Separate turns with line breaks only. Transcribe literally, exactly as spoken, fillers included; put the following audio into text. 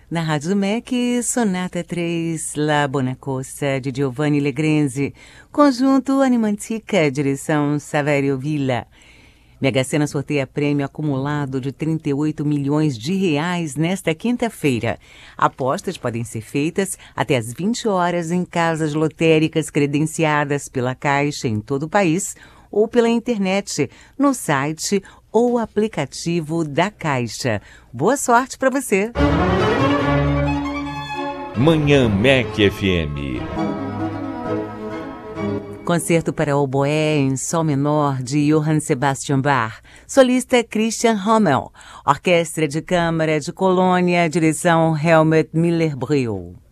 Na Rádio M E C, Sonata três, La Bonacossa, de Giovanni Legrenzi, conjunto Animantica, direção Saverio Villa. Mega Sena sorteia prêmio acumulado de trinta e oito milhões de reais nesta quinta-feira. Apostas podem ser feitas até às vinte horas em casas lotéricas credenciadas pela Caixa em todo o país ou pela internet, no site ou aplicativo da Caixa. Boa sorte para você!
Manhã M E C F M.
Concerto para oboé em sol menor de Johann Sebastian Bach. Solista Christian Rommel. Orquestra de Câmara de Colônia, direção Helmut Miller-Brühl.